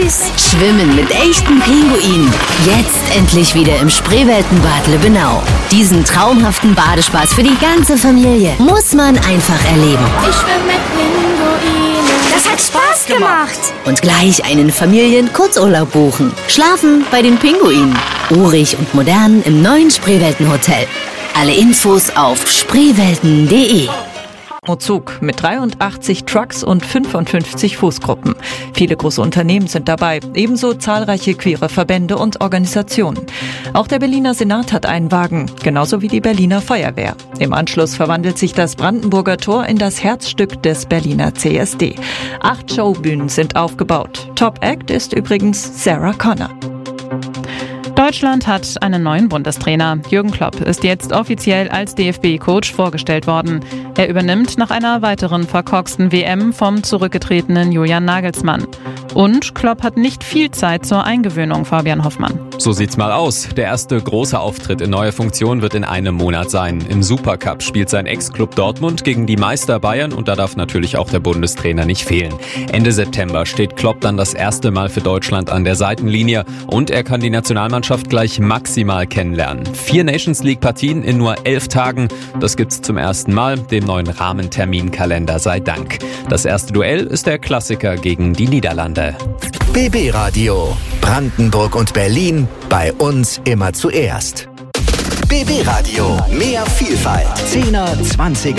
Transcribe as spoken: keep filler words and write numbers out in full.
süß. Schwimmen mit echten Pinguinen. Jetzt endlich wieder im Spreeweltenbad Lübbenau. Diesen traumhaften Badespaß für die ganze Familie muss man einfach erleben. Ich schwimme mit Pinguinen. Das hat Spaß gemacht. Und gleich einen Familien-Kurzurlaub buchen. Schlafen bei den Pinguinen. Urig und modern im neuen Spreewelten-Hotel. Alle Infos auf spreewelten punkt de. Zug mit dreiundachtzig Trucks und fünfundfünfzig Fußgruppen. Viele große Unternehmen sind dabei, ebenso zahlreiche queere Verbände und Organisationen. Auch der Berliner Senat hat einen Wagen, genauso wie die Berliner Feuerwehr. Im Anschluss verwandelt sich das Brandenburger Tor in das Herzstück des Berliner C S D. Acht Showbühnen sind aufgebaut. Top Act ist übrigens Sarah Connor. Deutschland hat einen neuen Bundestrainer. Jürgen Klopp ist jetzt offiziell als D F B-Coach vorgestellt worden. Er übernimmt nach einer weiteren verkorksten W M vom zurückgetretenen Julian Nagelsmann. Und Klopp hat nicht viel Zeit zur Eingewöhnung, Fabian Hoffmann. So sieht's mal aus. Der erste große Auftritt in neuer Funktion wird in einem Monat sein. Im Supercup spielt sein Ex-Club Dortmund gegen die Meister Bayern und da darf natürlich auch der Bundestrainer nicht fehlen. Ende September steht Klopp dann das erste Mal für Deutschland an der Seitenlinie und er kann die Nationalmannschaft gleich maximal kennenlernen. Vier Nations-League-Partien in nur elf Tagen, das gibt's zum ersten Mal, dem neuen Rahmenterminkalender sei Dank. Das erste Duell ist der Klassiker gegen die Niederlande. B B Radio. Brandenburg und Berlin. Bei uns immer zuerst. B B Radio. Mehr Vielfalt. zehner, zwanziger